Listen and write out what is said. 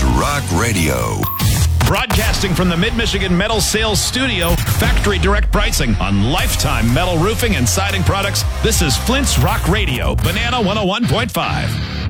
Flint's Rock Radio. Broadcasting from the Mid-Michigan Metal Sales Studio, factory direct pricing on lifetime metal roofing and siding products. This is Flint's Rock Radio, Banana 101.5.